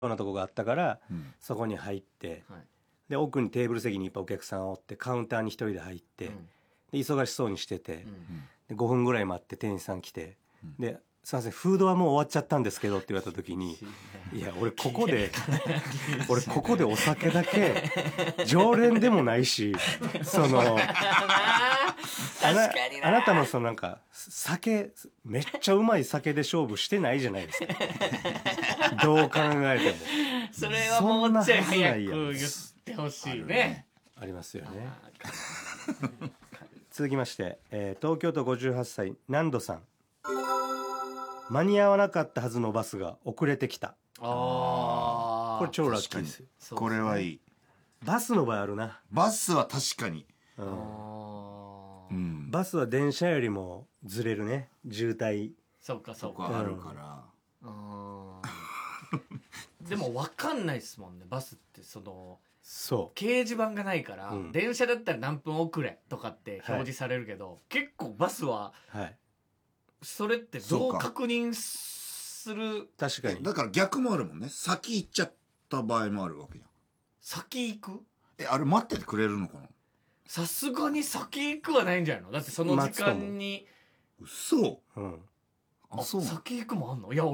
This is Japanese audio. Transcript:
うなとこがあったから、 うんそこに入って、 はいで奥にテーブル席にいっぱいお客さんおってカウンターに一人で入って、で忙しそうにしてて、で5分ぐらい待って店員さん来て、で「すいませんフードはもう終わっちゃったんですけど」って言われた時に「いや俺ここでお酒だけ常連でもないしその確かになあなたのそのなんか酒めっちゃうまい酒で勝負してないじゃないですかどう考えてもそれはもうちょい早く言そんなはずないやんってほしいね。 ありますよね。続きまして、東京都58歳南度さん。間に合わなかったはずのバスが遅れてきた。 ああこれ超ラッキーですよ。 これはいい。 バスの場合あるな、 バスは確かに、 うんババスは電車よりもずれるね、渋滞。 そっかそっか。 とかあるから、 でも分かんないですもんね、バスってそのそ掲示板がないから、電車だったら何分遅れとかって表示されるけど、結構バスはう、はい、 それってどう確認する。 確かに。 だから逆もあるもんね。先行っちゃった場合もあるわけじゃん。 先行く？ あれ待っててくれるのかな。 さすがに先行くはないんじゃないの？だってその時間に。 嘘。 うん、 あ、そうなの。 先行くもあんの？いや